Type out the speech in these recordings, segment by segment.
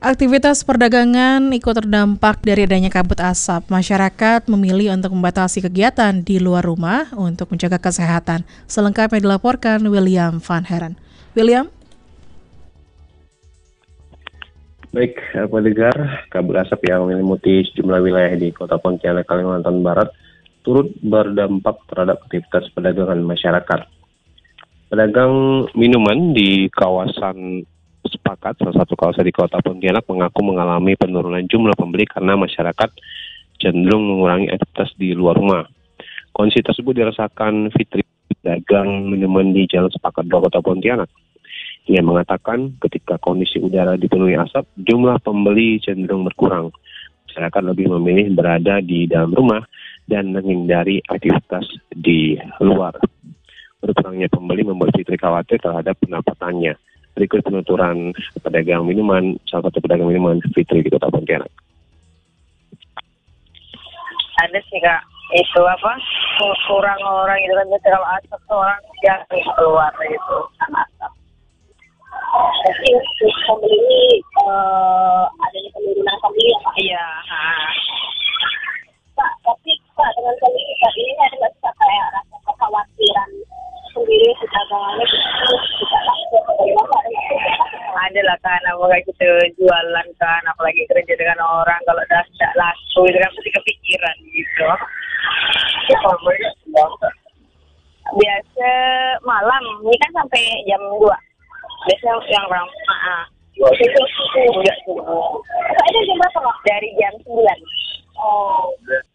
Aktivitas perdagangan ikut terdampak dari adanya kabut asap. Masyarakat memilih untuk membatasi kegiatan di luar rumah untuk menjaga kesehatan. Selengkapnya dilaporkan William Van Heren. William? Baik, pendengar, kabut asap yang menyelimuti sejumlah wilayah di Kota Pontianak, Kalimantan Barat turut berdampak terhadap aktivitas perdagangan masyarakat. Pedagang minuman di kawasan Sepakat, salah satu kawasan di Kota Pontianak, mengaku mengalami penurunan jumlah pembeli karena masyarakat cenderung mengurangi aktivitas di luar rumah. Kondisi tersebut dirasakan Fitri, pedagang minuman di Jalan Sepakat 2 Kota Pontianak. Ia mengatakan ketika kondisi udara dipenuhi asap, jumlah pembeli cenderung berkurang. Masyarakat lebih memilih berada di dalam rumah dan menghindari aktivitas di luar. Berkurangnya pembeli membuat Fitri khawatir terhadap pendapatannya. Berikut penuturan pedagang minuman, salah satu pedagang minuman Fitri di Kota Pontianak. Ada sih Kak, itu kurang orang itu kan, kalau asap orang yang keluar itu kan asap. Jadi pembeli ini adanya penurunan pembeli ya Pak? Iya. Pak, tapi Pak dengan kondisi saat ini ada nggak sih kayak rasa kekhawatiran sendiri dagangannya tidak laku bagaimana? Ada lah kan, apalagi kita jualan kan, apalagi kerja dengan orang, kalau udah tidak laku itu kan pasti kepikiran gitu. Biasa malam, ini kan sampai jam 2. Biasanya yang orang enggak tuh. Saya jam berapa Pak? Dari jam 9. Oh.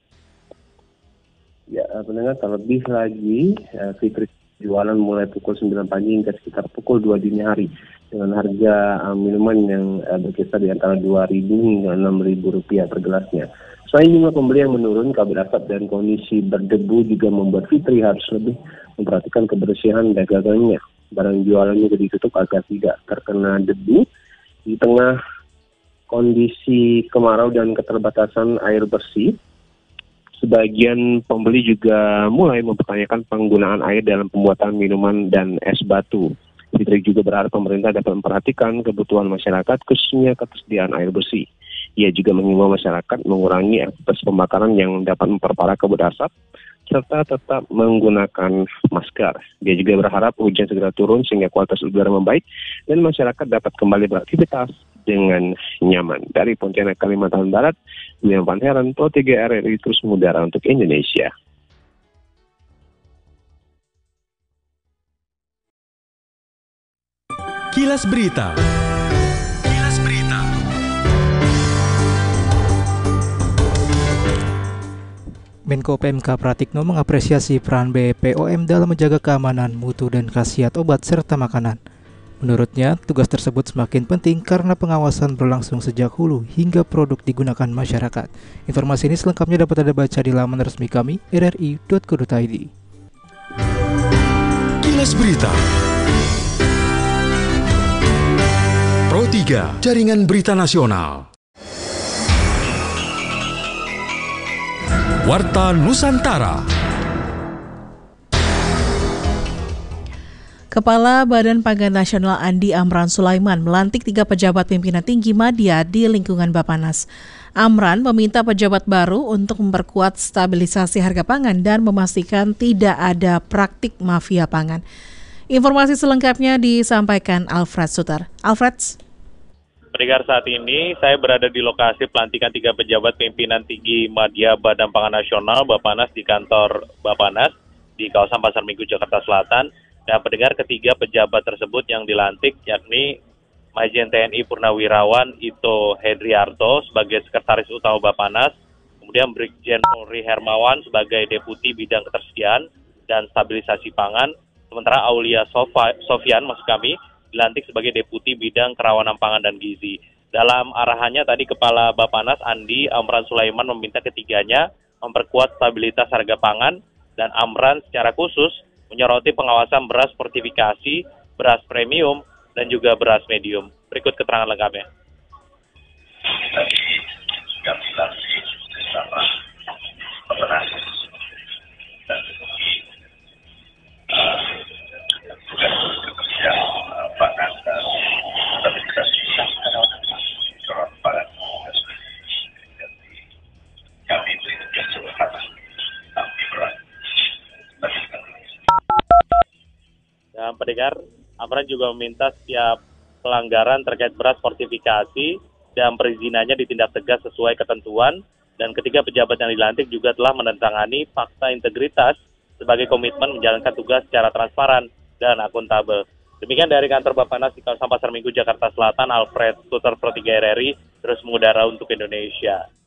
Ya, pendengar, terlebih lagi Fitri jualan mulai pukul 9 pagi hingga sekitar pukul 2 dini hari dengan harga minuman yang berkisar di antara Rp2.000 hingga Rp6.000 per gelasnya. Selain jumlah pembeli yang menurun, kabut asap dan kondisi berdebu juga membuat Fitri harus lebih memperhatikan kebersihan dagangannya. Barang jualannya juga ditutup agar tidak terkena debu. Di tengah kondisi kemarau dan keterbatasan air bersih, sebagian pembeli juga mulai mempertanyakan penggunaan air dalam pembuatan minuman dan es batu. Fitri juga berharap pemerintah dapat memperhatikan kebutuhan masyarakat, khususnya ketersediaan air bersih. Ia juga mengimbau masyarakat mengurangi aktivitas pembakaran yang dapat memperparah kabut asap, serta tetap menggunakan masker. Dia juga berharap hujan segera turun sehingga kualitas udara membaik dan masyarakat dapat kembali beraktivitas dengan nyaman. Dari Pontianak, Kalimantan Barat, William Van Heren, Pro 3 RRI terus mengudara untuk Indonesia. Kilas Berita. Kilas Berita. Menko PMK Pratikno mengapresiasi peran BPOM dalam menjaga keamanan, mutu, dan khasiat obat serta makanan. Menurutnya, tugas tersebut semakin penting karena pengawasan berlangsung sejak hulu hingga produk digunakan masyarakat. Informasi ini selengkapnya dapat Anda baca di laman resmi kami, rri.co.id. Kilas Berita. Pro 3, Jaringan Berita Nasional. Warta Nusantara. Kepala Badan Pangan Nasional Andi Amran Sulaiman melantik 3 pejabat pimpinan tinggi media di lingkungan Bappenas. Amran meminta pejabat baru untuk memperkuat stabilisasi harga pangan dan memastikan tidak ada praktik mafia pangan. Informasi selengkapnya disampaikan Alfred Suter. Alfred. Pendengar, saat ini saya berada di lokasi pelantikan 3 pejabat pimpinan tinggi media Badan Pangan Nasional Bappenas di kantor Bappenas di kawasan Pasar Minggu, Jakarta Selatan. Dan pendengar, ketiga pejabat tersebut yang dilantik yakni Majen TNI Purnawirawan Ito Hedriarto sebagai Sekretaris Utama Bappenas, kemudian Brigjen Polri Hermawan sebagai Deputi Bidang Ketersediaan dan Stabilisasi Pangan, sementara Aulia Sofian dilantik sebagai Deputi Bidang Kerawanan Pangan dan Gizi. Dalam arahannya tadi Kepala Bappenas Andi Amran Sulaiman meminta ketiganya memperkuat stabilitas harga pangan, dan Amran secara khusus menyoroti pengawasan beras fortifikasi, beras premium, dan juga beras medium. Berikut keterangan lengkapnya. pendengar, Amran juga meminta setiap pelanggaran terkait beras fortifikasi dan perizinannya ditindak tegas sesuai ketentuan. Dan ketiga pejabat yang dilantik juga telah menandatangani fakta integritas sebagai komitmen menjalankan tugas secara transparan dan akuntabel. Demikian dari kantor Bapanas di kawasan Pasar Minggu, Jakarta Selatan, Alfred Tutor Pro 3 RRI terus mengudara untuk Indonesia.